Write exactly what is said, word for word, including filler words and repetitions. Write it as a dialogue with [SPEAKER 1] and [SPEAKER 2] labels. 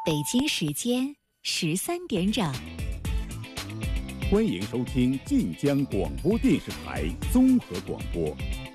[SPEAKER 1] 北京时间十三点整，
[SPEAKER 2] 欢迎收听晋江广播电视台综合广播。